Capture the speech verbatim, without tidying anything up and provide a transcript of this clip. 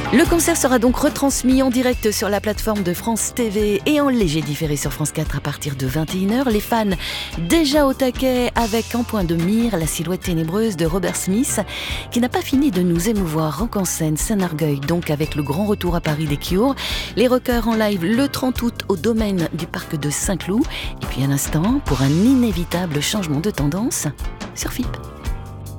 Le concert sera donc retransmis en direct sur la plateforme de France T V et en léger différé sur France quatre à partir de vingt et une heures. Les fans déjà au taquet avec en point de mire la silhouette ténébreuse de Robert Smith qui n'a pas fini de nous émouvoir. Rock en scène, Saint-Nargueil donc avec le grand retour à Paris des Cure. Les rockers en live le trente août au domaine du parc de Saint-Cloud. Et puis à l'instant pour un inévitable changement de tendance sur F I P.